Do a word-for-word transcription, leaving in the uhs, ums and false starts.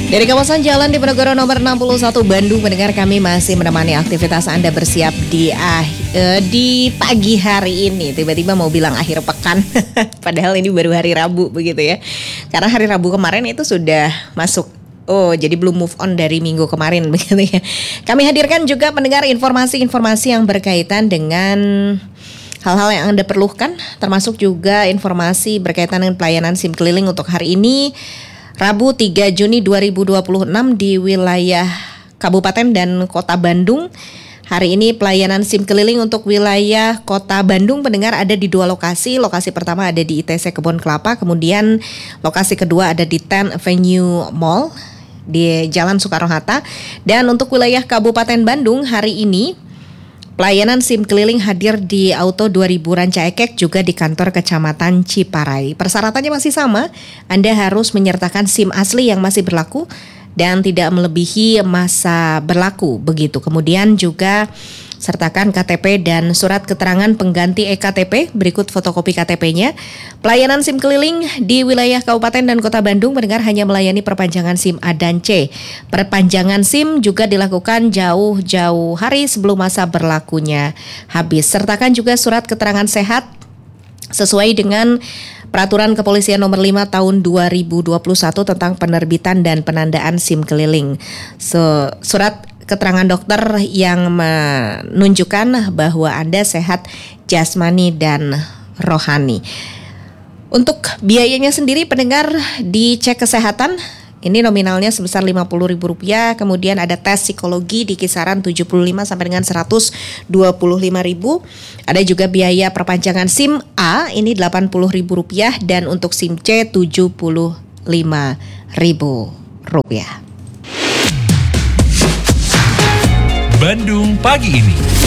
Dari kawasan Jalan Diponegoro nomor enam puluh satu Bandung, pendengar kami masih menemani aktivitas Anda bersiap di ah, eh, di pagi hari ini. Tiba-tiba mau bilang akhir pekan, padahal ini baru hari Rabu begitu ya. Karena hari Rabu kemarin itu sudah masuk. Oh, jadi belum move on dari minggu kemarin begitu ya. Kami hadirkan juga pendengar informasi-informasi yang berkaitan dengan hal-hal yang Anda perlukan, termasuk juga informasi berkaitan dengan pelayanan SIM keliling untuk hari ini. Rabu tiga Juni dua ribu dua puluh enam di wilayah Kabupaten dan Kota Bandung. Hari ini pelayanan SIM keliling untuk wilayah Kota Bandung pendengar ada di dua lokasi. Lokasi pertama ada di I T C Kebon Kelapa, kemudian lokasi kedua ada di Ten Avenue Mall di Jalan Soekarno-Hatta. Dan untuk wilayah Kabupaten Bandung hari ini pelayanan SIM keliling hadir di Auto dua ribu Ranca Ekek, juga di kantor Kecamatan Ciparai. Persyaratannya masih sama, Anda harus menyertakan SIM asli yang masih berlaku dan tidak melebihi masa berlaku begitu. Kemudian juga sertakan K T P dan surat keterangan pengganti E K T P, berikut fotokopi K T P-nya. Pelayanan SIM keliling di wilayah Kabupaten dan Kota Bandung mendengar hanya melayani perpanjangan SIM A dan C. Perpanjangan SIM juga dilakukan jauh-jauh hari sebelum masa berlakunya habis. Sertakan juga surat keterangan sehat sesuai dengan Peraturan Kepolisian nomor lima tahun dua ribu dua puluh satu tentang penerbitan dan penandaan SIM keliling. So, surat keterangan dokter yang menunjukkan bahwa Anda sehat jasmani dan rohani. Untuk biayanya sendiri pendengar dicek kesehatan, ini nominalnya sebesar lima puluh ribu rupiah, kemudian ada tes psikologi di kisaran tujuh puluh lima sampai dengan seratus dua puluh lima ribu. Ada juga biaya perpanjangan SIM A, ini delapan puluh ribu rupiah, dan untuk SIM C tujuh puluh lima ribu rupiah. Bandung pagi ini.